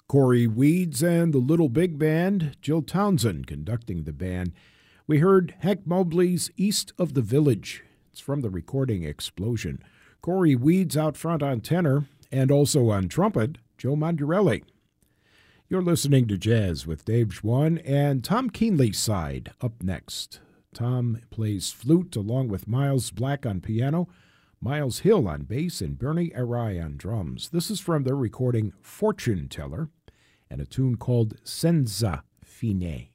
Corey Weeds and the Little Big Band, Jill Townsend conducting the band. We heard Hank Mobley's East of the Village. It's from the recording Explosion. Corey Weeds out front on tenor and also on trumpet, Joe Mondurelli. You're listening to Jazz with Dave Schwann and Tom Keenley's side up next. Tom plays flute along with Miles Black on piano, Miles Hill on bass, and Bernie Arai on drums. This is from their recording Fortune Teller and a tune called Senza Fine.